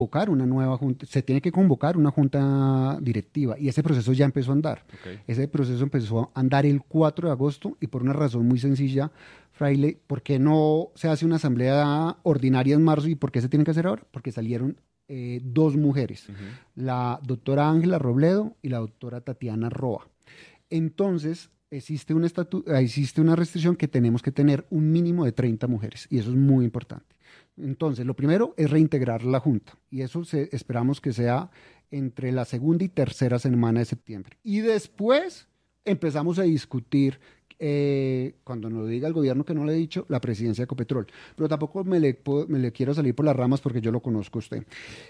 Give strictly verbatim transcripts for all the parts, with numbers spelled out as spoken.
convocar una nueva junta, se tiene que convocar una junta directiva y ese proceso ya empezó a andar. Okay. Ese proceso empezó a andar el cuatro de agosto y por una razón muy sencilla, Fraile, ¿por qué no se hace una asamblea ordinaria en marzo y por qué se tiene que hacer ahora? Porque salieron eh, dos mujeres, uh-huh. la doctora Ángela Robledo y la doctora Tatiana Roa. Entonces, existe un estatu- existe una restricción que tenemos que tener un mínimo de treinta mujeres y eso es muy importante. Entonces, lo primero es reintegrar la Junta y eso se, esperamos que sea entre la segunda y tercera semana de septiembre. Y después empezamos a discutir, eh, cuando nos diga el gobierno que no le he dicho, la presidencia de Ecopetrol. Pero tampoco me le, me le quiero salir por las ramas porque yo lo conozco a usted.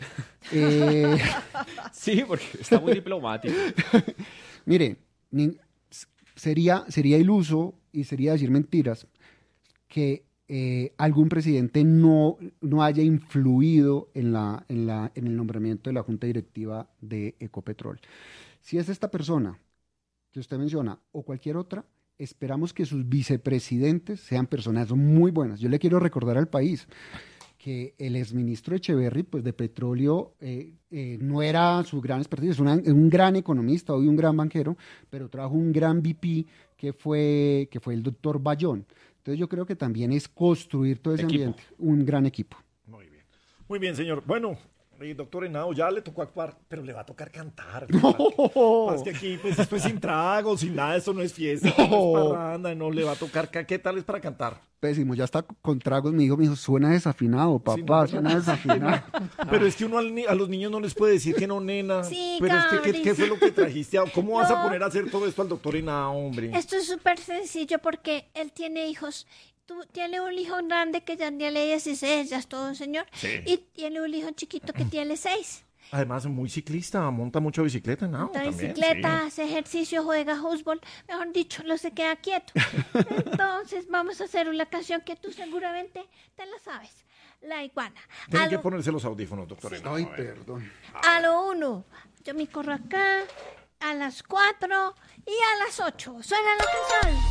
eh... Sí, porque está muy diplomático. Mire, ni, sería, sería iluso y sería decir mentiras que Eh, algún presidente no, no haya influido en, la, en, la, en el nombramiento de la Junta Directiva de Ecopetrol. Si es esta persona que usted menciona o cualquier otra, esperamos que sus vicepresidentes sean personas muy buenas. Yo le quiero recordar al país que el exministro Echeverry, pues de petróleo, eh, eh, no era su gran expertise, es una, un gran economista, hoy un gran banquero, pero trajo un gran V P que fue, que fue el doctor Bayón. Entonces yo creo que también es construir todo ese equipo. Ambiente, un gran equipo. Muy bien, muy bien, señor. Bueno, eh, doctor Henao, ya le tocó actuar, pero le va a tocar cantar. No. Es que aquí, pues, esto es sin trago, sin nada, esto no es fiesta, no, no es parranda, no le va a tocar. ¿Qué tal es para cantar? Pésimo, ya está con tragos, mi hijo me dijo, suena desafinado, papá, sí, no, suena desafinado. Pero es que uno al, a los niños no les puede decir que no, nena. Sí, pero es que, ¿qué, ¿qué fue lo que trajiste? ¿Cómo vas no. a poner a hacer todo esto al doctor Henao, hombre? Esto es súper sencillo porque él tiene hijos. Tú tienes un hijo grande que ya tiene dieciséis, ya es todo un señor. Sí. Y tiene un hijo chiquito que tiene seis. Además, muy ciclista, monta mucho bicicleta, ¿no? Monta También, bicicleta, sí. hace ejercicio, juega fútbol. Mejor dicho, no se queda quieto. Entonces, vamos a hacer una canción que tú seguramente te la sabes. La iguana. Tienen a que lo... ponerse los audífonos, doctor. Sí. Ay, perdón. A lo uno, yo me corro acá, a las cuatro y a las ocho. Suena la canción.